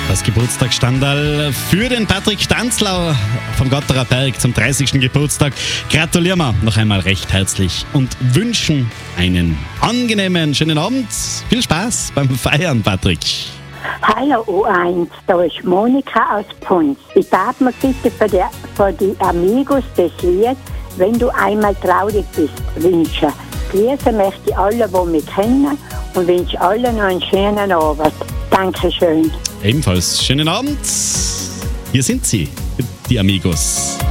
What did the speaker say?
Das Geburtstagsstandal für den Patrick Stanzler vom Gotterer Berg zum 30. Geburtstag. Gratulieren wir noch einmal recht herzlich und wünschen einen angenehmen, schönen Abend. Viel Spaß beim Feiern, Patrick. Hallo U1, da ist Monika aus Punz. Ich darf mir bitte für die Amigos das Lied «Wenn du einmal traurig bist» wünschen. Grüße möchte ich alle, die mich kennen, und wünsche allen noch einen schönen Abend. Dankeschön. Ebenfalls schönen Abend. Hier sind sie, die Amigos.